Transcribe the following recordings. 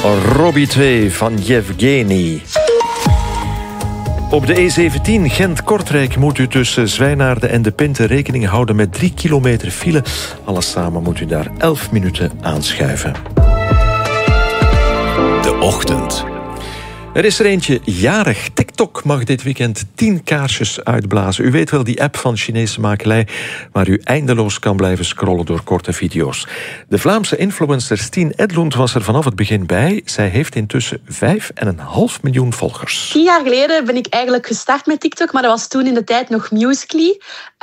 Robbie 2 van Yevgeny. Op de E17 Gent-Kortrijk moet u tussen Zwijnaarden en De Pinte rekening houden met 3 kilometer file. Alles samen moet u daar 11 minuten aanschuiven. De Ochtend. Er is er eentje jarig. TikTok mag dit weekend 10 kaarsjes uitblazen. U weet wel, die app van Chinese makelij waar u eindeloos kan blijven scrollen door korte video's. De Vlaamse influencer Stien Edlund was er vanaf het begin bij. Zij heeft intussen 5,5 miljoen volgers. 10 jaar geleden ben ik eigenlijk gestart met TikTok, maar dat was toen in de tijd nog Musical.ly.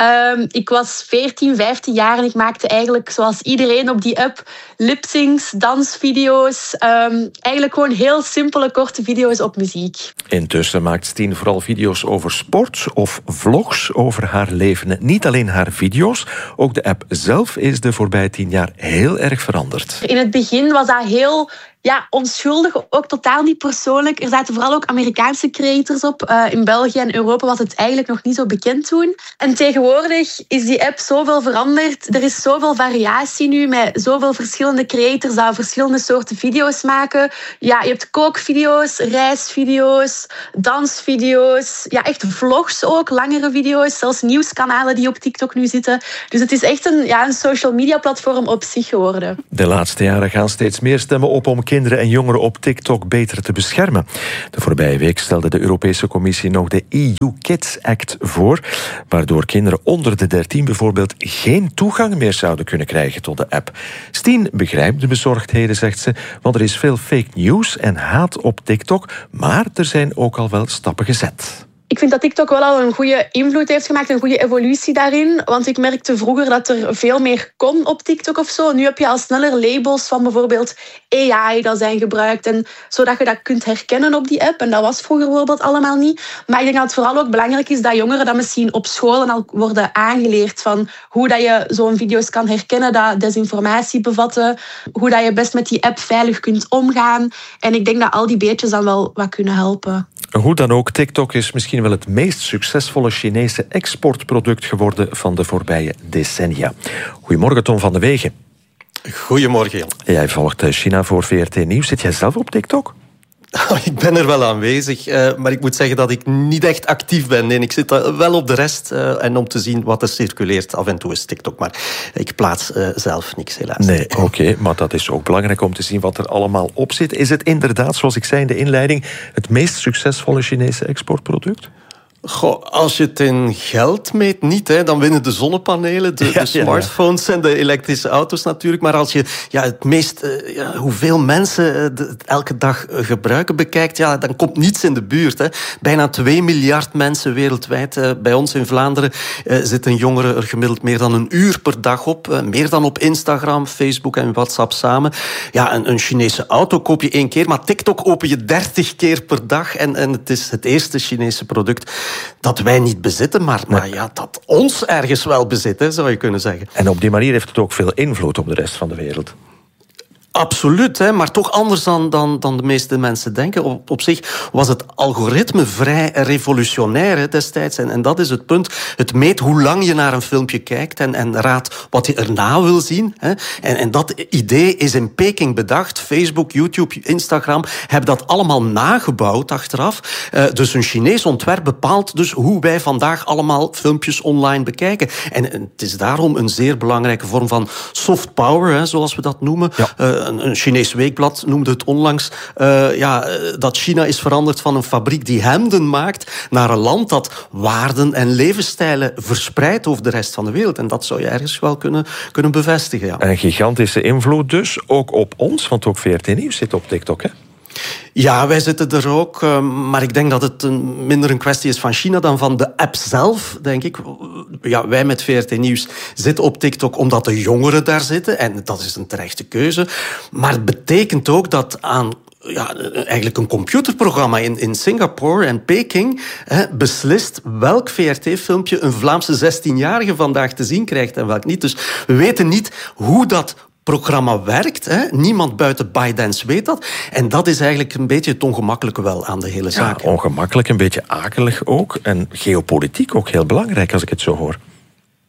Ik was 14, 15 jaar en ik maakte eigenlijk zoals iedereen op die app lip-syncs, dansvideo's. Eigenlijk gewoon heel simpele, korte video's op muziek. Intussen maakt Stien vooral video's over sport of vlogs over haar leven. Niet alleen haar video's, ook de app zelf is de voorbije 10 jaar heel erg veranderd. In het begin was dat heel onschuldig, ook totaal niet persoonlijk. Er zaten vooral ook Amerikaanse creators op. In België en Europa was het eigenlijk nog niet zo bekend toen. En tegenwoordig is die app zoveel veranderd. Er is zoveel variatie nu met zoveel verschillende creators die verschillende soorten video's maken. Ja, je hebt kookvideo's, reisvideo's, dansvideo's. Ja, echt vlogs ook, langere video's. Zelfs nieuwskanalen die op TikTok nu zitten. Dus het is echt een social media platform op zich geworden. De laatste jaren gaan steeds meer stemmen op om kinderen en jongeren op TikTok beter te beschermen. De voorbije week stelde de Europese Commissie nog de EU Kids Act voor, waardoor kinderen onder de 13 bijvoorbeeld geen toegang meer zouden kunnen krijgen tot de app. Stien begrijpt de bezorgdheden, zegt ze, want er is veel fake news en haat op TikTok, maar er zijn ook al wel stappen gezet. Ik vind dat TikTok wel al een goede invloed heeft gemaakt, een goede evolutie daarin. Want ik merkte vroeger dat er veel meer kon op TikTok of zo. Nu heb je al sneller labels van bijvoorbeeld AI dat zijn gebruikt. En zodat je dat kunt herkennen op die app. En dat was vroeger bijvoorbeeld allemaal niet. Maar ik denk dat het vooral ook belangrijk is dat jongeren dat misschien op school al worden aangeleerd van hoe dat je zo'n video's kan herkennen dat desinformatie bevatten. Hoe dat je best met die app veilig kunt omgaan. En ik denk dat al die beetjes dan wel wat kunnen helpen. Hoe dan ook, TikTok is misschien wel het meest succesvolle Chinese exportproduct geworden van de voorbije decennia. Goedemorgen, Tom van de Wegen. Goedemorgen, Jan. Jij volgt China voor VRT Nieuws. Zit jij zelf op TikTok? Ik ben er wel aanwezig, maar ik moet zeggen dat ik niet echt actief ben. Nee, ik zit wel op de rest en om te zien wat er circuleert. Af en toe is TikTok, maar ik plaats zelf niks, helaas. Nee, oké, maar dat is ook belangrijk om te zien wat er allemaal op zit. Is het inderdaad, zoals ik zei in de inleiding, het meest succesvolle Chinese exportproduct? Goh, als je het in geld meet, niet. Hè. Dan winnen de zonnepanelen, de smartphones en de elektrische auto's natuurlijk. Maar als je het meest, hoeveel mensen het elke dag gebruiken bekijkt, dan komt niets in de buurt. Hè. Bijna 2 miljard mensen wereldwijd. Bij ons in Vlaanderen zitten jongeren er gemiddeld meer dan 1 uur per dag op. Meer dan op Instagram, Facebook en WhatsApp samen. Ja, een Chinese auto koop je 1 keer, maar TikTok open je 30 keer per dag. En het is het eerste Chinese product dat wij niet bezitten, maar dat ons ergens wel bezit, hè, zou je kunnen zeggen. En op die manier heeft het ook veel invloed op de rest van de wereld. Absoluut, hè, maar toch anders dan de meeste mensen denken. Op zich was het algoritme vrij revolutionair destijds. En dat is het punt. Het meet hoe lang je naar een filmpje kijkt en raadt wat je erna wil zien. Hè. En dat idee is in Peking bedacht. Facebook, YouTube, Instagram hebben dat allemaal nagebouwd achteraf. Dus een Chinees ontwerp bepaalt dus hoe wij vandaag allemaal filmpjes online bekijken. En het is daarom een zeer belangrijke vorm van soft power, hè, zoals we dat noemen. Ja. Een Chinees weekblad noemde het onlangs dat China is veranderd van een fabriek die hemden maakt naar een land dat waarden en levensstijlen verspreidt over de rest van de wereld. En dat zou je ergens wel kunnen bevestigen. Ja. Een gigantische invloed dus, ook op ons, want ook VRT Nieuws zit op TikTok, hè? Ja, wij zitten er ook, maar ik denk dat het minder een kwestie is van China dan van de app zelf, denk ik. Ja, wij met VRT Nieuws zitten op TikTok omdat de jongeren daar zitten en dat is een terechte keuze. Maar het betekent ook dat eigenlijk een computerprogramma in Singapore en Peking beslist welk VRT-filmpje een Vlaamse 16-jarige vandaag te zien krijgt en welk niet. Dus we weten niet hoe dat programma werkt. Hè? Niemand buiten ByteDance weet dat. En dat is eigenlijk een beetje het ongemakkelijke wel aan de hele zaak. Ja, ongemakkelijk, een beetje akelig ook. En geopolitiek ook heel belangrijk, als ik het zo hoor.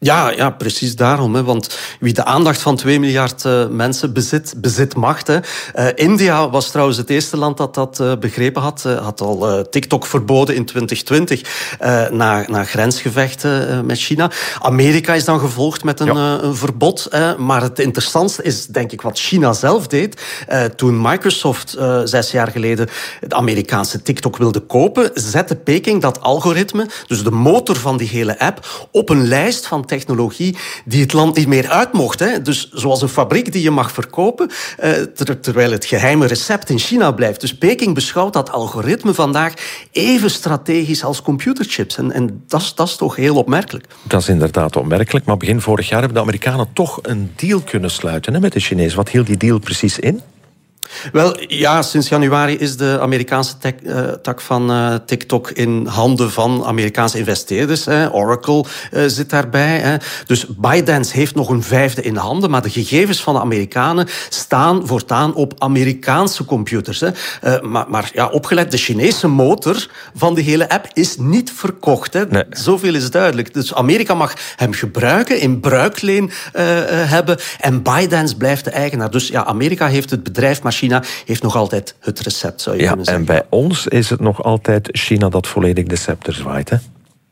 Ja, precies daarom. Hè. Want wie de aandacht van 2 miljard mensen bezit macht. Hè. India was trouwens het eerste land dat begrepen had. Had al TikTok verboden in 2020 na grensgevechten met China. Amerika is dan gevolgd met een verbod. Maar het interessantste is, denk ik, wat China zelf deed. Toen Microsoft 6 jaar geleden de Amerikaanse TikTok wilde kopen, zette Peking dat algoritme, dus de motor van die hele app, op een lijst van technologie die het land niet meer uit mocht. Hè. Dus zoals een fabriek die je mag verkopen, terwijl het geheime recept in China blijft. Dus Peking beschouwt dat algoritme vandaag even strategisch als computerchips. En dat is toch heel opmerkelijk. Dat is inderdaad opmerkelijk, maar begin vorig jaar hebben de Amerikanen toch een deal kunnen sluiten met de Chinezen. Wat hield die deal precies in? Wel, ja, sinds januari is de Amerikaanse tak van TikTok in handen van Amerikaanse investeerders. Oracle zit daarbij. Dus ByteDance heeft nog een vijfde in handen, maar de gegevens van de Amerikanen staan voortaan op Amerikaanse computers. Maar ja, opgelet, de Chinese motor van de hele app is niet verkocht. Hè. Nee. Zoveel is duidelijk. Dus Amerika mag hem gebruiken, in bruikleen hebben, en ByteDance blijft de eigenaar. Dus ja, Amerika heeft het bedrijf, maar China heeft nog altijd het recept, zou je kunnen zeggen. En bij ons is het nog altijd China dat volledig de scepter zwaait, hè?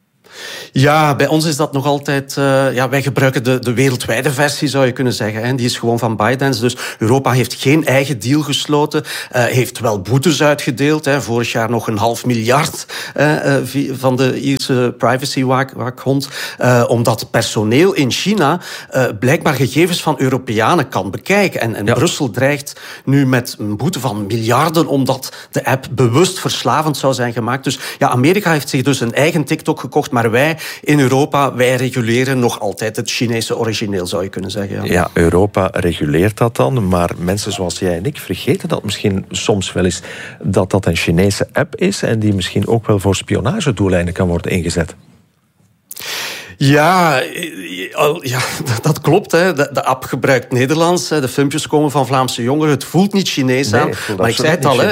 Ja, bij ons is dat nog altijd... wij gebruiken de wereldwijde versie, zou je kunnen zeggen. En die is gewoon van ByteDance. Dus Europa heeft geen eigen deal gesloten. Heeft wel boetes uitgedeeld. Vorig jaar nog 500 miljoen van de Ierse privacy-waakhond. Omdat personeel in China blijkbaar gegevens van Europeanen kan bekijken. En Brussel dreigt nu met een boete van miljarden, omdat de app bewust verslavend zou zijn gemaakt. Dus ja, Amerika heeft zich dus een eigen TikTok gekocht, maar wij in Europa, wij reguleren nog altijd het Chinese origineel, zou je kunnen zeggen. Ja, Europa reguleert dat dan, maar mensen zoals jij en ik vergeten dat misschien soms wel eens dat een Chinese app is en die misschien ook wel voor spionagedoeleinden kan worden ingezet. Ja, dat klopt. Hè. De app gebruikt Nederlands. De filmpjes komen van Vlaamse jongeren. Het voelt niet Chinees aan. Maar ik zei het al,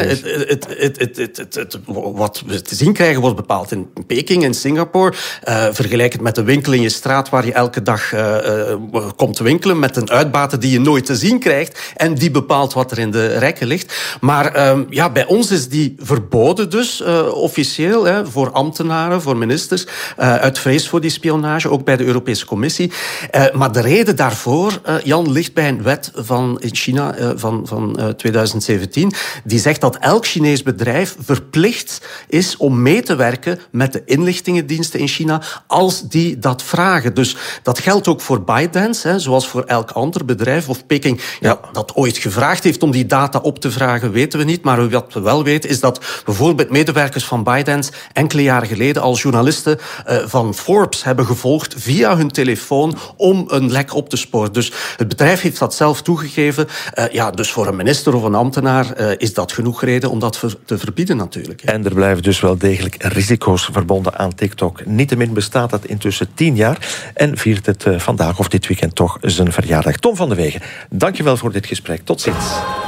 wat we te zien krijgen wordt bepaald in Peking en Singapore. Vergelijk het met de winkel in je straat waar je elke dag komt winkelen, met een uitbater die je nooit te zien krijgt en die bepaalt wat er in de rekken ligt. Maar bij ons is die verboden dus, officieel, voor ambtenaren, voor ministers, uit vrees voor die spionage. Ook bij de Europese Commissie. Maar de reden daarvoor, Jan, ligt bij een wet in China van 2017. Die zegt dat elk Chinees bedrijf verplicht is om mee te werken met de inlichtingendiensten in China als die dat vragen. Dus dat geldt ook voor ByteDance, zoals voor elk ander bedrijf. Of Peking dat ooit gevraagd heeft om die data op te vragen, weten we niet. Maar wat we wel weten is dat bijvoorbeeld medewerkers van ByteDance enkele jaren geleden al journalisten van Forbes hebben gevolgd via hun telefoon om een lek op te sporen. Dus het bedrijf heeft dat zelf toegegeven. Dus voor een minister of een ambtenaar is dat genoeg reden om dat te verbieden natuurlijk. En er blijven dus wel degelijk risico's verbonden aan TikTok. Niettemin bestaat het intussen 10 jaar en viert het vandaag of dit weekend toch zijn verjaardag. Tom van de Wegen, dankjewel voor dit gesprek. Tot ziens.